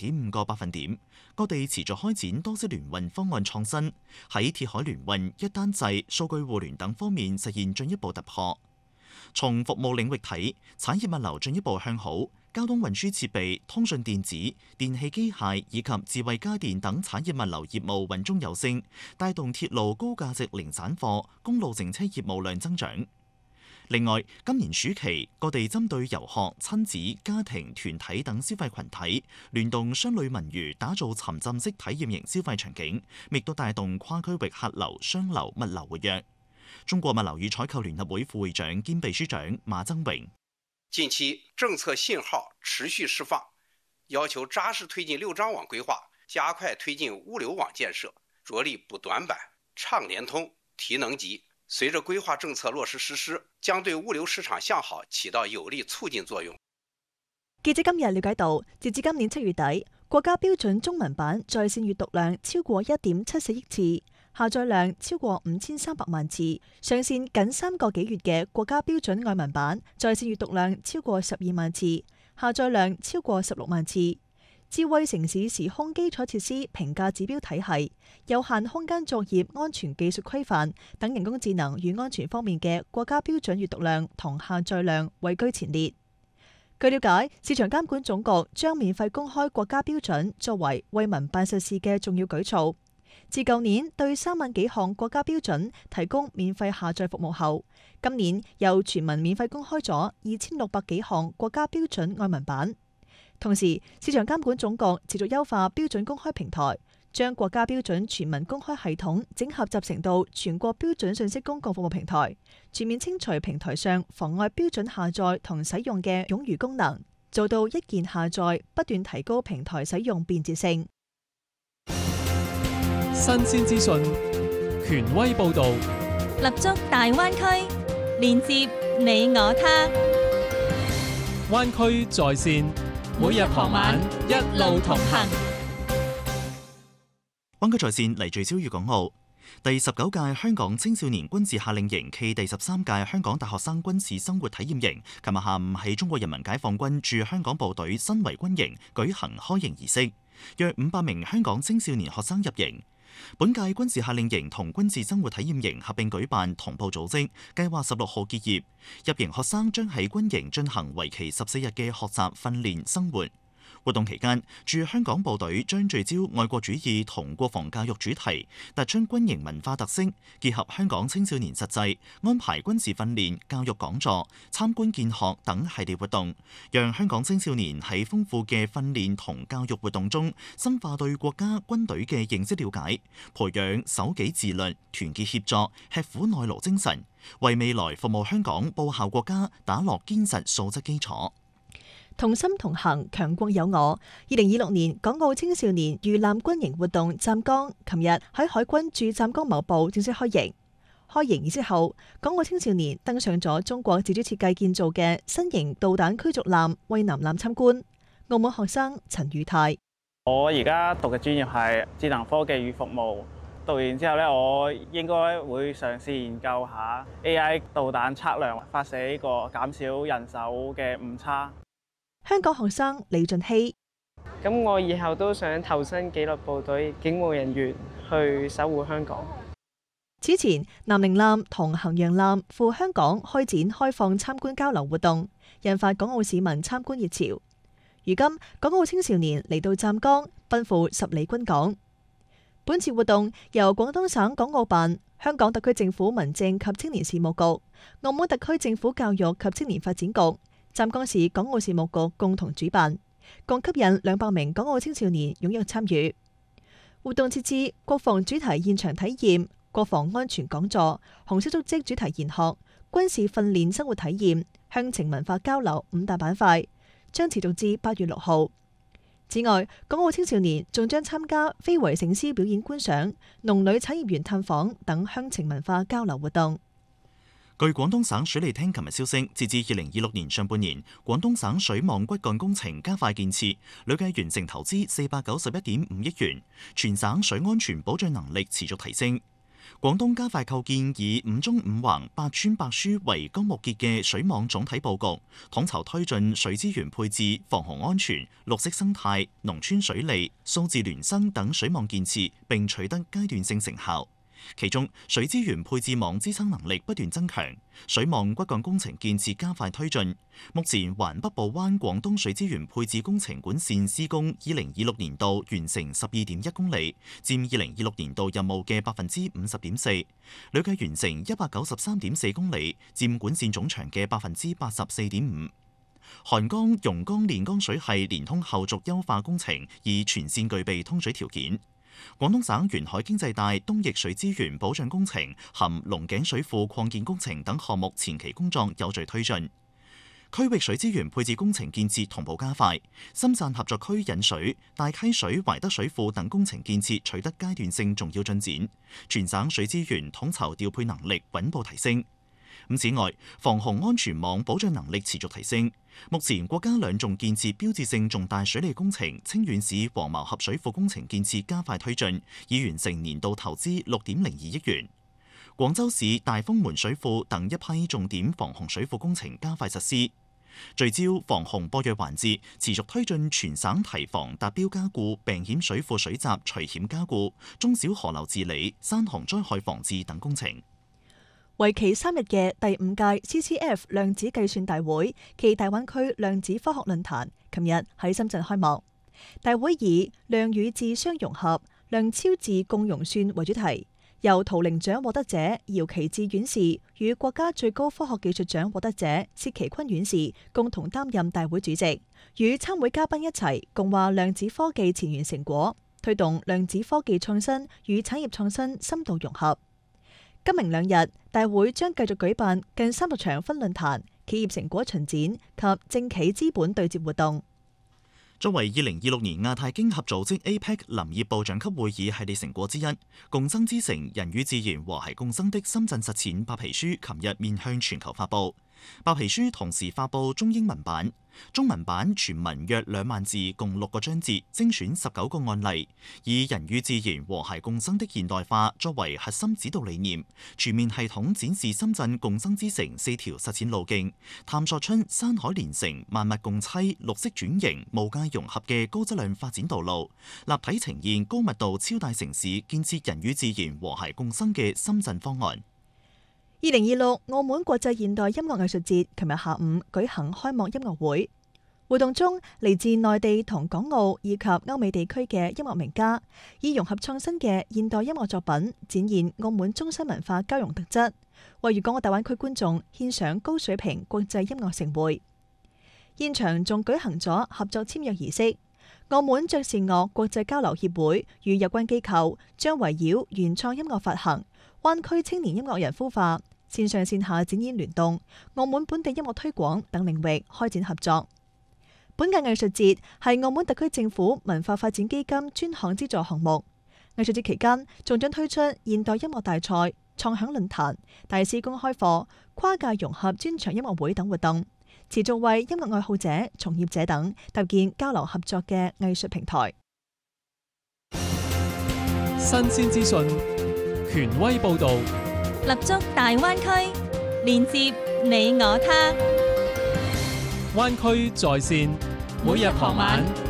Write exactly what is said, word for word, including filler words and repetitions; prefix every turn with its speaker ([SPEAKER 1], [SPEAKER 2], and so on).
[SPEAKER 1] 點五個百分點。各地持續開展多式聯運方案創新，喺鐵海聯運、一單制、數據互聯等方面實現進一步突破。從服務領域睇，產業物流進一步向好，交通運輸設備、通訊電子、電氣機械以及智慧家電等產業物流業務穩中有升，帶動鐵路高價值零散貨、公路整車業務量增長。另外，今年暑期各地針對遊學、親子、家庭、團體等消費群體，聯動商旅文娛，打造沉浸式體驗型消費場景，亦都帶動跨區域客流、商流、物流活躍。中國物流與採購聯合會副會長兼秘書長馬增榮：
[SPEAKER 2] 近期政策信號持續釋放，要求扎實推進六張網規劃，加快推進物流網建設，着力補短板、暢聯通、提能級。隨着規劃政策落實實施，將對物流市場向好起到有力促進作用。
[SPEAKER 3] 記者今日了解到，截至今年七月底，國家標準中文版在線閱讀量超過一點七四億次。下載量超過五千三百萬次，上線僅三個幾月嘅國家標準外文版在線閱讀量超過十二萬次，下載量超過十六萬次。智慧城市時空基礎設施評價指標體系、有限空間作業安全技術規範等人工智能與安全方面嘅國家標準閱讀量同下載量位居前列。據了解，市場監管總局將免費公開國家標準作為為民辦實事嘅重要舉措。自舊年對三萬幾項國家標準提供免費下載服務後，今年又全民免費公開咗二千六百幾項國家標準外文版。同時，市場監管總局持續優化標準公開平台，將國家標準全民公開系統整合集成到全國標準信息公共服務平台，全面清除平台上妨礙標準下載同使用嘅冗餘功能，做到一鍵下載，不斷提高平台使用便捷性。
[SPEAKER 4] 新鮮資訊，權威報導，
[SPEAKER 5] 立足大灣區，連接你我他。
[SPEAKER 4] 灣區在線，每日傍晚一路同行。
[SPEAKER 1] 灣區在線嚟聚焦粵港澳。第十九屆香港青少年軍事夏令營暨第十三屆香港大學生軍事生活體驗營，琴日下午喺中國人民解放軍駐香港部隊新圍軍營舉行開營儀式，約五百名香港青少年學生入營。本屆軍事夏令營同軍事生活體驗營合併舉辦，同步組織，計劃十六號結業。入營學生將喺軍營進行為期十四日嘅學習、訓練、生活。活動期間，駐香港部隊將聚焦愛國主義同國防教育主題，突出軍營文化特色，結合香港青少年實際，安排軍事訓練、教育講座、參觀見學等系列活動，讓香港青少年喺豐富嘅訓練同教育活動中，深化對國家軍隊嘅認識了解，培養守己自律、團結協作、吃苦耐勞精神，為未來服務香港、報效國家打落堅實素質基礎。
[SPEAKER 3] 同心同行，強國有我。二零二六年港澳青少年預覽軍營活動湛江，琴日喺海軍駐湛江某部正式開營。開營儀式後，港澳青少年登上咗中國自主設計建造嘅新型導彈驅逐艦渭南艦參觀。澳門學生陳宇泰：
[SPEAKER 6] 我而家讀嘅專業係智能科技與服務，讀完之後咧，我應該會嘗試研究下 A I 導彈測量，發射呢個減少人手嘅誤差。
[SPEAKER 3] 香港學生李俊熙：
[SPEAKER 7] 咁我以後都想投身紀律部隊警務人員，去守護香港。
[SPEAKER 3] 此前，南寧艦同衡陽艦赴香港開展開放參觀交流活動，引發港澳市民參觀熱潮。如今，港澳青少年嚟到湛江，奔赴十里軍港。本次活動由廣東省港澳辦、香港特區政府民政及青年事務局、澳門特區政府教育及青年發展局、湛江市港澳事務局共同主辦，共吸引兩百名港澳青少年踴躍參與。活動設置國防主題現場體驗、國防安全講座、紅色足跡主題研學、軍事訓練生活體驗、鄉情文化交流五大板塊，將持續至八月六號。此外，港澳青少年仲將參加非遺醒獅表演觀賞、農旅產業園探訪等鄉情文化交流活動。
[SPEAKER 1] 據廣東省水利廳琴日消息，截至二零二六年上半年，廣東省水網骨幹工程加快建設，累計完成投資四百九十一點五億元，全省水安全保障能力持續提升。 廣東加快構建以五縱五橫、八村八書為綱目結嘅水網總體佈局，統籌推進水資源配置、防洪安全、綠色生態、農村水利、數字孿生等水網建設，並取得階段性成效。其中，水資源配置網支撐能力不斷增強，水網骨幹工程建設加快推進。目前，環北部灣廣東水資源配置工程管線施工，二零二六年度完成十二點一公里，佔二零二六年度任務嘅百分之五十點四，累計完成一百九十三點四公里，佔管線總長嘅百分之八十四點五。韓江榕江煉江水系連通後續優化工程已全線具備通水條件。廣東省沿海經濟帶東翼水資源保障工程含龍井水庫擴建工程等項目前期工作有序推進，區域水資源配置工程建設同步加快。深圳合作區引水、大溪水懷德水庫等工程建設取得階段性重要進展，全省水資源統籌調配能力穩步提升。咁此外，防洪安全網保障能力持續提升。目前國家兩重建設標誌性重大水利工程清遠市黃茅峽水庫工程建設加快推進，已完成年度投資六點零二億元。廣州市大豐門水庫等一批重點防洪水庫工程加快實施。聚焦防洪播藥環節，持續推進全省堤防達標加固、病險水庫水閘除險加固、中小河流治理、山洪災害防治等工程。
[SPEAKER 3] 為期三日嘅第五屆 C C F 量子計算大會暨大灣區量子科學論壇，琴日喺深圳開幕。大會以量與智相融合、量超智共融算為主題，由圖靈獎獲得者姚其智院士與國家最高科學技術獎獲得者薛其坤院士共同擔任大會主席，與參會嘉賓一齊共話量子科技前沿成果，推動量子科技創新與產業創新深度融合。今明兩日，大會將繼續舉辦近三十場分論壇、企業成果巡展及政企資本對接活動。
[SPEAKER 1] 作為二零二六年亞太經合組織 A P E C 林業部長級會議系列成果之一，共生之城人與自然和諧共生的深圳實踐白皮書，琴日面向全球發布。白皮書同時發布中英文版，中文版全文約兩萬字，共六個章節，精選十九個案例，以人與自然和諧共生的現代化作為核心指導理念，全面系統展示深圳共生之城四條實踐路徑，探索出山海連城、萬物共棲、綠色轉型、無界融合嘅高質量發展道路，立體呈現高密度超大城市建設人與自然和諧共生嘅深圳方案。
[SPEAKER 3] 二零二六澳門國際現代音樂藝術節琴日下午舉行開幕音樂會，活動中嚟自內地同港澳以及歐美地區嘅音樂名家，以融合創新嘅現代音樂作品，展現澳門中西文化交融特質，為粵港澳大灣區觀眾獻上高水平國際音樂盛會。現場仲舉行咗合作簽約儀式，澳門爵士樂國際交流協會與有關機構將圍繞原創音樂發行、灣區青年音樂人孵化、線上線下展演聯動、澳門本地音樂推廣等領域開展合作。本屆藝術節係澳門特區政府文化發展基金專項資助項目。藝術節期間仲將推出現代音樂大賽、創響論壇、大師公開課、跨界融合專場音樂會等活動，持續為音樂愛好者、從業者等搭建交流合作嘅藝術平台。
[SPEAKER 4] 新鮮資訊，權威報導，
[SPEAKER 5] 立足大灣區，連接你我他。
[SPEAKER 4] 灣區在線，每日傍晚